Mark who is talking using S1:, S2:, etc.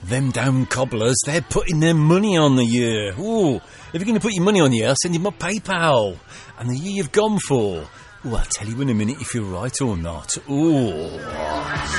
S1: Them damn cobblers, they're putting their money on the year. Ooh, if you're going to put your money on the year, I'll send you my PayPal. And the year you've gone for. Ooh, I'll tell you in a minute if you're right or not. Ooh.